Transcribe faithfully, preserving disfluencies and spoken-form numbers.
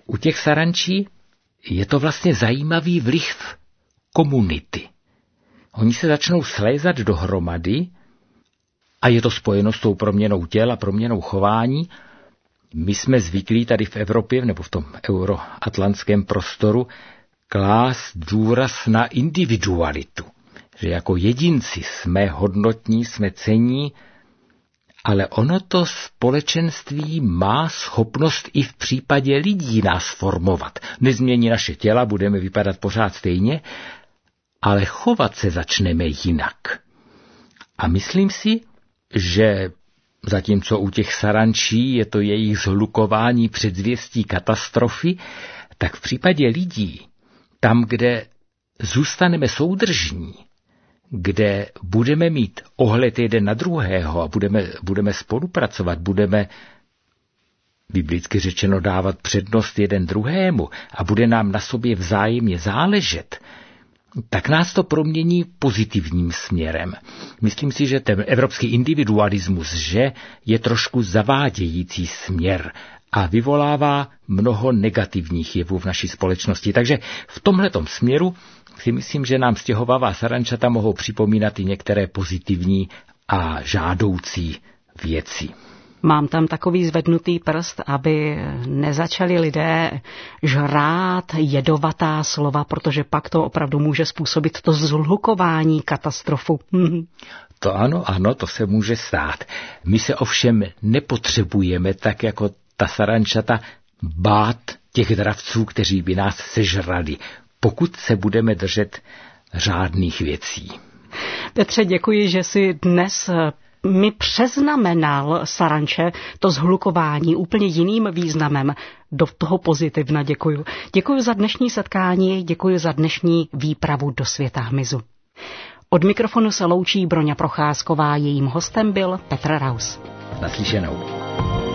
u těch sarančí je to vlastně zajímavý vliv komunity. Oni se začnou slézat dohromady a je to spojeno s tou proměnou těl a proměnou chování. My jsme zvyklí tady v Evropě nebo v tom euroatlantském prostoru klást důraz na individualitu. Že jako jedinci jsme hodnotní, jsme cenní, ale ono to společenství má schopnost i v případě lidí nás formovat. Nezmění naše těla, budeme vypadat pořád stejně, ale chovat se začneme jinak. A myslím si, že zatímco u těch sarančí je to jejich zhlukování předzvěstí katastrofy, tak v případě lidí, tam, kde zůstaneme soudržní, kde budeme mít ohled jeden na druhého a budeme, budeme spolupracovat, budeme biblicky řečeno dávat přednost jeden druhému a bude nám na sobě vzájemně záležet, tak nás to promění pozitivním směrem. Myslím si, že ten evropský individualismus, že je trošku zavádějící směr a vyvolává mnoho negativních jevů v naší společnosti. Takže v tomhletom směru si myslím, že nám stěhovavá sarančata mohou připomínat i některé pozitivní a žádoucí věci. Mám tam takový zvednutý prst, aby nezačali lidé žrát jedovatá slova, protože pak to opravdu může způsobit to zhlukování, katastrofu. To ano, ano, to se může stát. My se ovšem nepotřebujeme tak jako ta sarančata bát těch dravců, kteří by nás sežrali, pokud se budeme držet řádných věcí. Petře, děkuji, že jsi dnes mi přeznamenal saranče, to zhlukování úplně jiným významem. Do toho pozitivna děkuji. Děkuji za dnešní setkání, děkuji za dnešní výpravu do světa hmyzu. Od mikrofonu se loučí Broňa Procházková, jejím hostem byl Petr Raus. Naslyšenou.